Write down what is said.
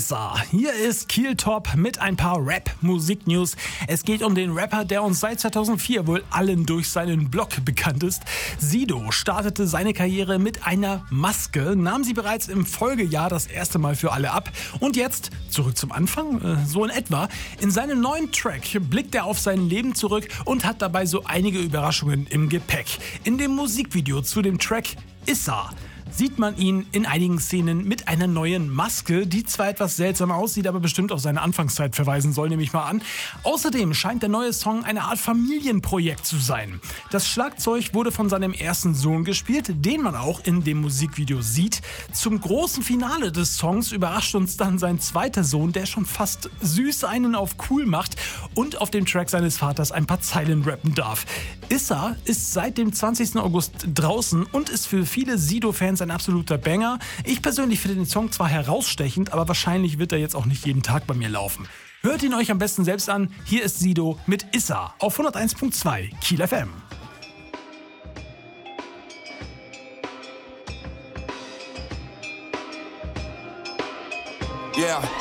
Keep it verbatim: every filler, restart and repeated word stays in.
Hier ist Kiel Top mit ein paar Rap-Musik-News. Es geht um den Rapper, der uns seit zweitausendvier wohl allen durch seinen Blog bekannt ist. Sido startete seine Karriere mit einer Maske, nahm sie bereits im Folgejahr das erste Mal für alle ab. Und jetzt, zurück zum Anfang, äh, so in etwa. In seinem neuen Track blickt er auf sein Leben zurück und hat dabei so einige Überraschungen im Gepäck. In dem Musikvideo zu dem Track Issa sieht man ihn in einigen Szenen mit einer neuen Maske, die zwar etwas seltsam aussieht, aber bestimmt auf seine Anfangszeit verweisen soll, nehme ich mal an. Außerdem scheint der neue Song eine Art Familienprojekt zu sein. Das Schlagzeug wurde von seinem ersten Sohn gespielt, den man auch in dem Musikvideo sieht. Zum großen Finale des Songs überrascht uns dann sein zweiter Sohn, der schon fast süß einen auf cool macht und auf dem Track seines Vaters ein paar Zeilen rappen darf. Issa ist seit dem zwanzigsten August draußen und ist für viele Sido-Fans ein absoluter Banger. Ich persönlich finde den Song zwar herausstechend, aber wahrscheinlich wird er jetzt auch nicht jeden Tag bei mir laufen. Hört ihn euch am besten selbst an. Hier ist Sido mit Issa auf hunderteins Komma zwei Kiel F M. Yeah.